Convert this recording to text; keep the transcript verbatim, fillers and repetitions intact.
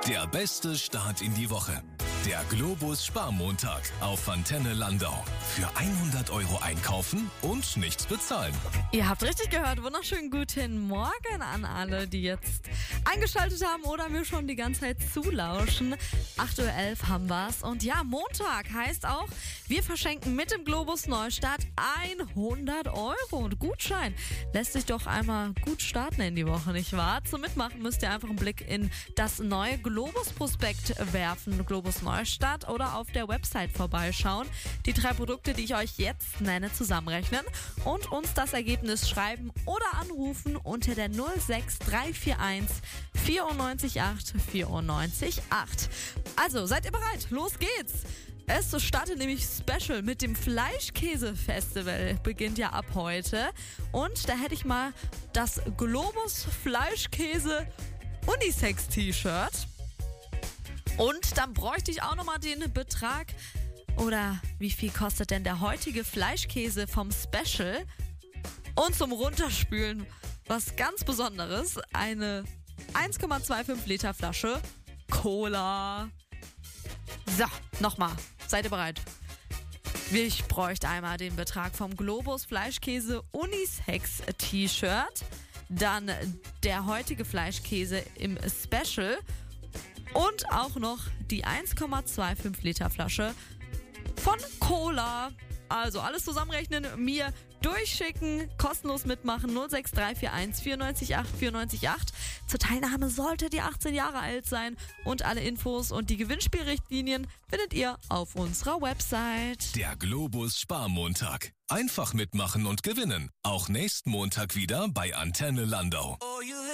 Der beste Start in die Woche. Der Globus Sparmontag auf Antenne Landau. Für hundert Euro einkaufen und nichts bezahlen. Ihr habt richtig gehört. Wunderschönen guten Morgen an alle, die jetzt eingeschaltet haben oder mir schon die ganze Zeit zulauschen. acht Uhr elf haben wir's. Und ja, Montag heißt auch, wir verschenken mit dem Globus Neustart hundert Euro. Und Gutschein lässt sich doch einmal gut starten in die Woche, nicht wahr? Zum Mitmachen müsst ihr einfach einen Blick in das neue Globus-Prospekt werfen. Globus Neustart oder auf der Website vorbeischauen. Die drei Produkte, die ich euch jetzt nenne, zusammenrechnen und uns das Ergebnis schreiben oder anrufen unter der null sechs drei vier eins vierundneunzig acht vierundneunzig acht. Also, seid ihr bereit? Los geht's! Es startet nämlich Special mit dem Fleischkäse-Festival. Beginnt ja ab heute. Und da hätte ich mal das Globus Fleischkäse Unisex-T-Shirt. Und dann bräuchte ich auch nochmal den Betrag. Oder wie viel kostet denn der heutige Fleischkäse vom Special? Und zum Runterspülen was ganz Besonderes. Eine eins Komma fünfundzwanzig Liter Flasche Cola. So, nochmal. Seid ihr bereit? Ich bräuchte einmal den Betrag vom Globus Fleischkäse Unisex T-Shirt. Dann der heutige Fleischkäse im Special. Und auch noch die eins Komma fünfundzwanzig Liter Flasche von Cola. Also alles zusammenrechnen, mir durchschicken, kostenlos mitmachen, null sechs drei vier eins vierundneunzig acht vierundneunzig acht. Zur Teilnahme solltet ihr achtzehn Jahre alt sein und alle Infos und die Gewinnspielrichtlinien findet ihr auf unserer Website. Der Globus Sparmontag. Einfach mitmachen und gewinnen. Auch nächsten Montag wieder bei Antenne Landau.